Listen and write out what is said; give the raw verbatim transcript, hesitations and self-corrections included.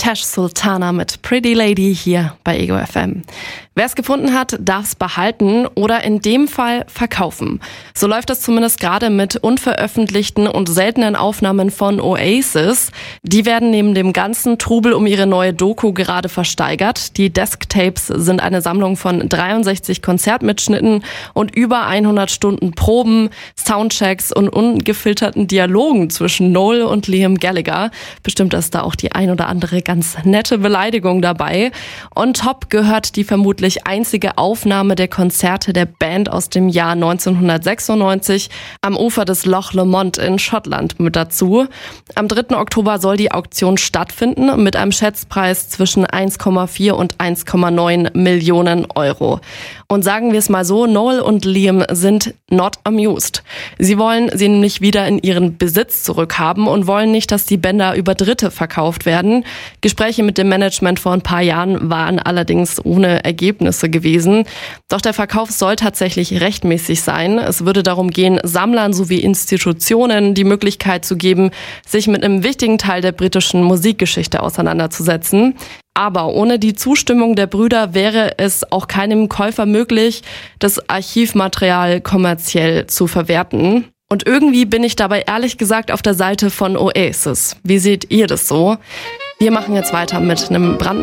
Tash Sultana mit Pretty Lady hier bei Ego F M. Wer es gefunden hat, darf es behalten oder in dem Fall verkaufen. So läuft das zumindest gerade mit unveröffentlichten und seltenen Aufnahmen von Oasis. Die werden neben dem ganzen Trubel um ihre neue Doku gerade versteigert. Die Desk-Tapes sind eine Sammlung von dreiundsechzig Konzertmitschnitten und über hundert Stunden Proben, Soundchecks und ungefilterten Dialogen zwischen Noel und Liam Gallagher. Bestimmt ist da auch die ein oder andere ganz nette Beleidigung dabei. On top gehört die vermutlich einzige Aufnahme der Konzerte der Band aus dem Jahr neunzehnhundertsechsundneunzig am Ufer des Loch Lomond in Schottland mit dazu. Am dritten Oktober soll die Auktion stattfinden mit einem Schätzpreis zwischen eins Komma vier und eins Komma neun Millionen Euro. Und sagen wir es mal so, Noel und Liam sind not amused. Sie wollen sie nämlich wieder in ihren Besitz zurückhaben und wollen nicht, dass die Bänder über Dritte verkauft werden. Gespräche mit dem Management vor ein paar Jahren waren allerdings ohne Ergebnisse gewesen. Doch der Verkauf soll tatsächlich rechtmäßig sein. Es würde darum gehen, Sammlern sowie Institutionen die Möglichkeit zu geben, sich mit einem wichtigen Teil der britischen Musikgeschichte auseinanderzusetzen. Aber ohne die Zustimmung der Brüder wäre es auch keinem Käufer möglich, das Archivmaterial kommerziell zu verwerten. Und irgendwie bin ich dabei ehrlich gesagt auf der Seite von Oasis. Wie seht ihr das so? Wir machen jetzt weiter mit einem Brand